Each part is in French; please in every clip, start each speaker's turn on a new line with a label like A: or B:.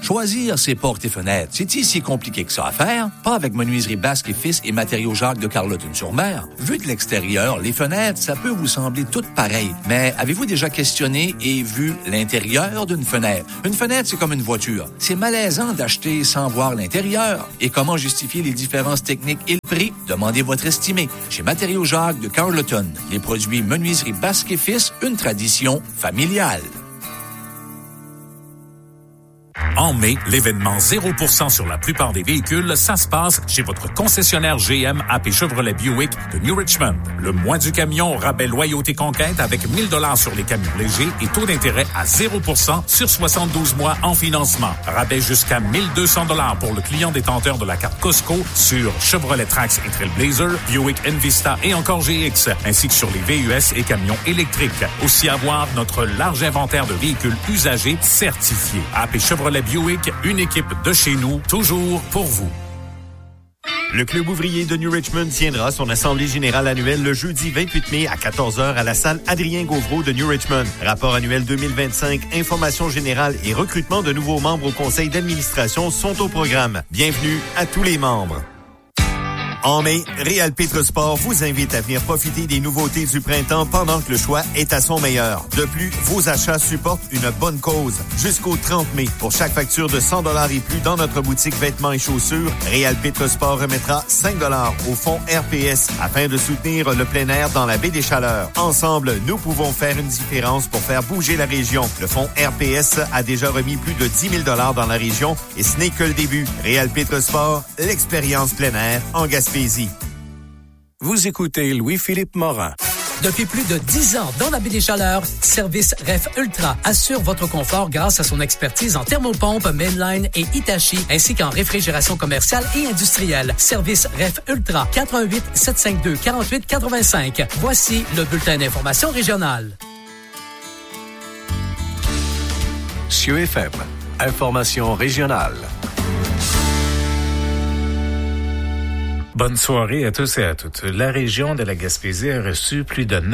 A: Choisir ses portes et fenêtres, c'est-il si compliqué que ça à faire? Pas avec Menuiserie Basque et Fils et Matériaux Jacques de Carleton-sur-Mer. Vu de l'extérieur, les fenêtres, ça peut vous sembler toutes pareilles. Mais avez-vous déjà questionné et vu l'intérieur d'une fenêtre? Une fenêtre, c'est comme une voiture. C'est malaisant d'acheter sans voir l'intérieur. Et comment justifier les différences techniques et le prix? Demandez votre estimé chez Matériaux Jacques de Carleton. Les produits Menuiserie Basque et Fils, une tradition familiale.
B: En mai, l'événement 0% sur la plupart des véhicules, ça se passe chez votre concessionnaire GM AP Chevrolet Buick de New Richmond. Le mois du camion, rabais loyauté conquête avec 1 000 $ sur les camions légers et taux d'intérêt à 0% sur 72 mois en financement. Rabais jusqu'à 1 200 $ pour le client détenteur de la carte Costco sur Chevrolet Trax et Trailblazer, Buick Envista et encore GX, ainsi que sur les VUS et camions électriques. Aussi avoir notre large inventaire de véhicules usagés certifiés. AP Chevrolet Buick, une équipe de chez nous, toujours pour vous.
C: Le Club ouvrier de New Richmond tiendra son assemblée générale annuelle le jeudi 28 mai à 14h à la salle Adrien Gauvreau de New Richmond. Rapport annuel 2025, information générale et recrutement de nouveaux membres au conseil d'administration sont au programme. Bienvenue à tous les membres. En mai, Réal Pétresport vous invite à venir profiter des nouveautés du printemps pendant que le choix est à son meilleur. De plus, vos achats supportent une bonne cause. Jusqu'au 30 mai, pour chaque facture de 100 $ et plus dans notre boutique vêtements et chaussures, Réal Pétresport remettra 5 $ au fonds RPS afin de soutenir le plein air dans la baie des Chaleurs. Ensemble, nous pouvons faire une différence pour faire bouger la région. Le fonds RPS a déjà remis plus de 10 000 $ dans la région et ce n'est que le début. Réal Pétresport, l'expérience plein air en Gaspésie.
D: Vous écoutez Louis-Philippe Morin.
E: Depuis plus de 10 ans dans la baie des Chaleurs, Service Ref Ultra assure votre confort grâce à son expertise en thermopompe, mainline et Hitachi, ainsi qu'en réfrigération commerciale et industrielle. Service Ref Ultra, 418 752 48 85. Voici le bulletin d'information régionale.
D: Cieux FM, information régionale.
F: Bonne soirée à tous et à toutes. La région de la Gaspésie a reçu plus de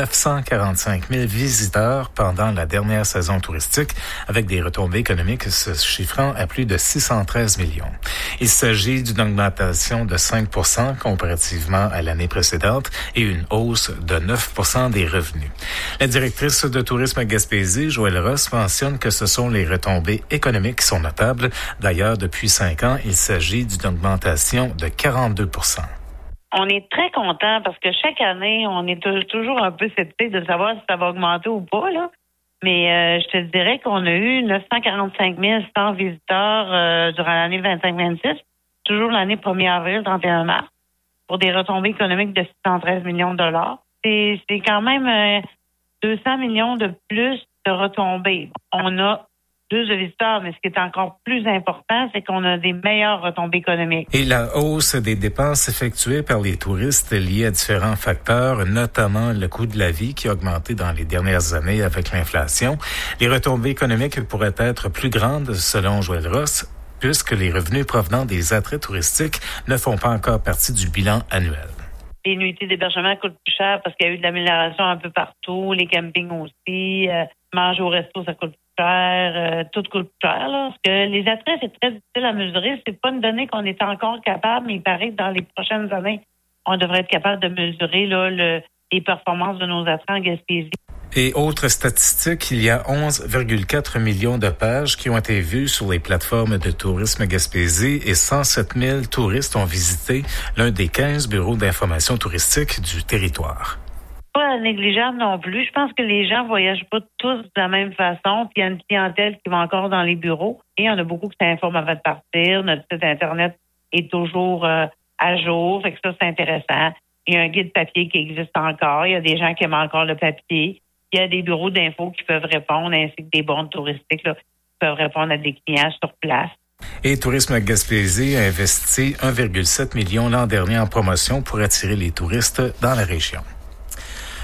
F: 945 000 visiteurs pendant la dernière saison touristique, avec des retombées économiques se chiffrant à plus de 613 millions. Il s'agit d'une augmentation de 5 % comparativement à l'année précédente et une hausse de 9 % des revenus. La directrice de tourisme à Gaspésie, Joëlle Ross, mentionne que ce sont les retombées économiques qui sont notables. D'ailleurs, depuis 5 ans, il s'agit d'une augmentation de 42 %.
G: On est très content parce que chaque année, on est toujours un peu sceptique de savoir si ça va augmenter ou pas, là. Mais je te dirais qu'on a eu 945 100 visiteurs durant l'année 25-26, toujours l'année 1er avril, 31 mars, pour des retombées économiques de 613 millions de dollars. C'est quand même 200 millions de plus de retombées. On a plus de visiteurs, mais ce qui est encore plus important, c'est qu'on a des meilleures retombées économiques.
F: Et la hausse des dépenses effectuées par les touristes liées à différents facteurs, notamment le coût de la vie qui a augmenté dans les dernières années avec l'inflation. Les retombées économiques pourraient être plus grandes, selon Joëlle Ross, puisque les revenus provenant des attraits touristiques ne font pas encore partie du bilan annuel.
G: Les nuitées d'hébergement coûtent plus cher parce qu'il y a eu de l'amélioration un peu partout, les campings aussi, manger au resto, ça coûte plus cher, tout coûte plus cher, là. Parce que les attraits, c'est très difficile à mesurer. C'est pas une donnée qu'on est encore capable, mais il paraît que dans les prochaines années, on devrait être capable de mesurer là, les performances de nos attraits en Gaspésie.
F: Et autre statistique, il y a 11,4 millions de pages qui ont été vues sur les plateformes de tourisme Gaspésie et 107 000 touristes ont visité l'un des 15 bureaux d'information touristique du territoire.
G: Pas négligeable non plus. Je pense que les gens voyagent pas tous de la même façon. Puis il y a une clientèle qui va encore dans les bureaux. Et il y en a beaucoup qui s'informent avant de partir. Notre site Internet est toujours à jour. Fait que ça, c'est intéressant. Il y a un guide papier qui existe encore. Il y a des gens qui aiment encore le papier. Il y a des bureaux d'infos qui peuvent répondre, ainsi que des bons touristiques là, qui peuvent répondre à des clients sur place.
F: Et Tourisme Gaspésie a investi 1,7 million l'an dernier en promotion pour attirer les touristes dans la région.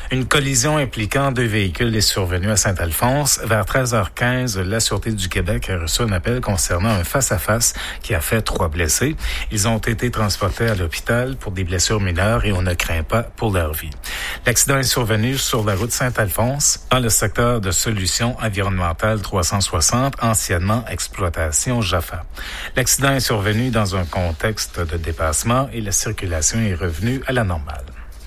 F: Une collision impliquant 2 véhicules est survenue à Saint-Alphonse. Vers 13h15, la Sûreté du Québec a reçu un appel concernant un face-à-face qui a fait 3 blessés. Ils ont été transportés à l'hôpital pour des blessures mineures et on ne craint pas pour leur vie. L'accident est survenu sur la route Saint-Alphonse, dans le secteur de Solutions environnementales 360, anciennement Exploitation Jaffa. L'accident est survenu dans un contexte de dépassement et la circulation est revenue à la normale.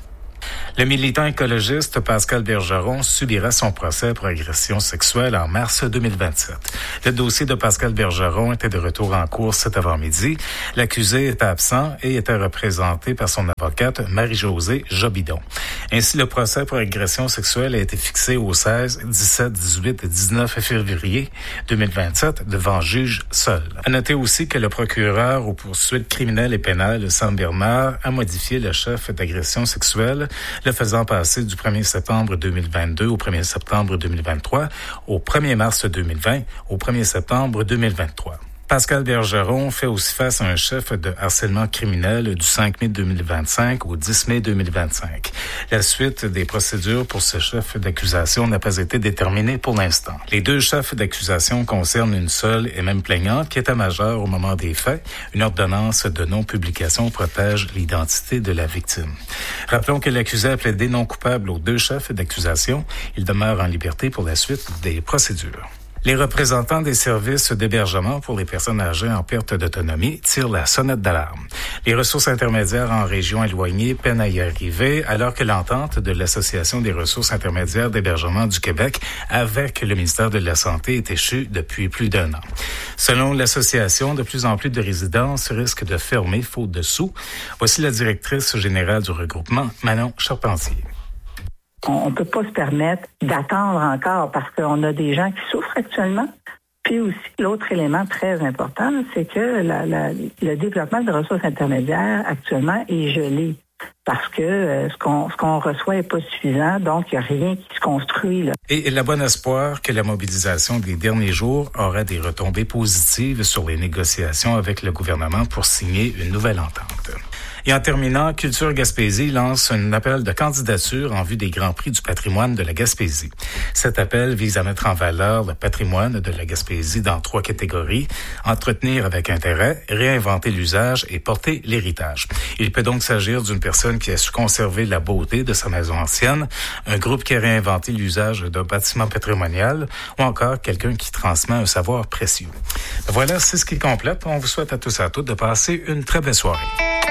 F: Le militant écologiste Pascal Bergeron subira son procès pour agression sexuelle en mars 2027. Le dossier de Pascal Bergeron était de retour en cours cet avant-midi. L'accusé était absent et était représenté par son avocate Marie-Josée Jobidon. Ainsi, le procès pour agression sexuelle a été fixé au 16, 17, 18 et 19 février 2027 devant juge seul. À noter aussi que le procureur aux poursuites criminelles et pénales, Sam Bernard, a modifié le chef d'agression sexuelle, le faisant passer du 1er septembre 2022 au 1er septembre 2023, au 1er mars 2020 au 1er septembre 2023. Pascal Bergeron fait aussi face à un chef de harcèlement criminel du 5 mai 2025 au 10 mai 2025. La suite des procédures pour ce chef d'accusation n'a pas été déterminée pour l'instant. Les 2 chefs d'accusation concernent une seule et même plaignante qui était majeure au moment des faits. Une ordonnance de non-publication protège l'identité de la victime. Rappelons que l'accusé a plaidé non coupable aux 2 chefs d'accusation. Il demeure en liberté pour la suite des procédures. Les représentants des services d'hébergement pour les personnes âgées en perte d'autonomie tirent la sonnette d'alarme. Les ressources intermédiaires en régions éloignées peinent à y arriver, alors que l'entente de l'Association des ressources intermédiaires d'hébergement du Québec avec le ministère de la Santé est échue depuis plus d'1 an. Selon l'association, de plus en plus de résidences risquent de fermer faute de sous. Voici la directrice générale du regroupement, Manon Charpentier.
H: On ne peut pas se permettre d'attendre encore parce qu'on a des gens qui souffrent actuellement. Puis aussi, l'autre élément très important, c'est que le développement de ressources intermédiaires actuellement est gelé parce que ce qu'on reçoit n'est pas suffisant, donc il n'y a rien qui se construit, là.
F: Et la bonne espoir que la mobilisation des derniers jours aura des retombées positives sur les négociations avec le gouvernement pour signer une nouvelle entente. Et en terminant, Culture Gaspésie lance un appel de candidature en vue des Grands Prix du patrimoine de la Gaspésie. Cet appel vise à mettre en valeur le patrimoine de la Gaspésie dans 3 catégories: entretenir avec intérêt, réinventer l'usage et porter l'héritage. Il peut donc s'agir d'une personne qui a su conserver la beauté de sa maison ancienne, un groupe qui a réinventé l'usage d'un bâtiment patrimonial ou encore quelqu'un qui transmet un savoir précieux. Voilà, c'est ce qui complète. On vous souhaite à tous et à toutes de passer une très belle soirée.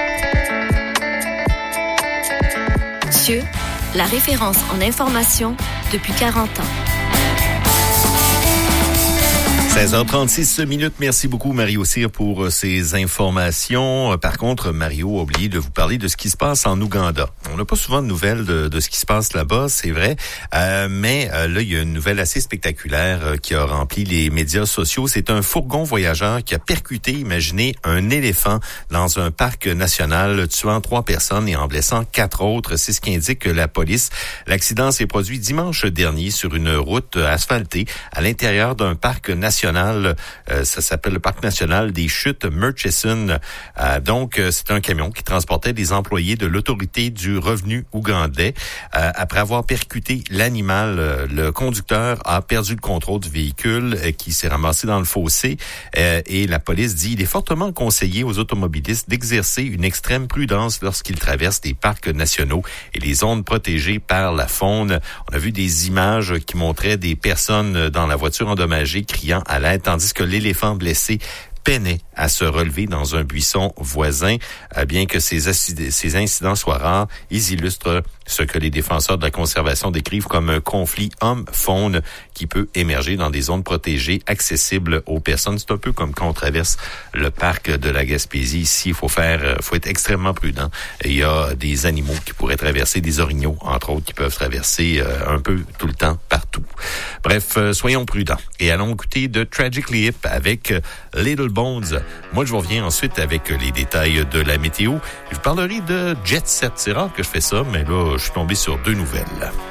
I: CIeux, la référence en information depuis 40 ans.
C: 16h36 minutes. Merci beaucoup, Mario Cyr, pour ces informations. Par contre, Mario a oublié de vous parler de ce qui se passe en Ouganda. On n'a pas souvent de nouvelles de ce qui se passe là-bas, c'est vrai. Mais là, il y a une nouvelle assez spectaculaire qui a rempli les médias sociaux. C'est un fourgon voyageur qui a percuté, imaginez, un éléphant dans un parc national, tuant 3 personnes et en blessant 4 autres. C'est ce qu'indique la police. L'accident s'est produit dimanche dernier sur une route asphaltée à l'intérieur d'un parc national. Ça s'appelle le Parc national des chutes Murchison. Donc, c'est un camion qui transportait des employés de l'autorité du revenu ougandais. Après avoir percuté l'animal, le conducteur a perdu le contrôle du véhicule qui s'est ramassé dans le fossé. Et la police dit qu'il est fortement conseillé aux automobilistes d'exercer une extrême prudence lorsqu'ils traversent des parcs nationaux et les zones protégées par la faune. On a vu des images qui montraient des personnes dans la voiture endommagée criant à l'aide, tandis que l'éléphant blessé peinait à se relever dans un buisson voisin. Bien que ces incidents soient rares, ils illustrent ce que les défenseurs de la conservation décrivent comme un conflit homme-faune qui peut émerger dans des zones protégées accessibles aux personnes. C'est un peu comme quand on traverse le parc de la Gaspésie. Ici, il faut être extrêmement prudent. Il y a des animaux qui pourraient traverser, des orignaux, entre autres, qui peuvent traverser un peu tout le temps, partout. Bref, soyons prudents. Et allons écouter de Tragically Hip avec Little Bones. Moi, je vous reviens ensuite avec les détails de la météo. Je vous parlerai de Jet Set. C'est rare que je fais ça, mais là, je suis tombé sur 2 nouvelles.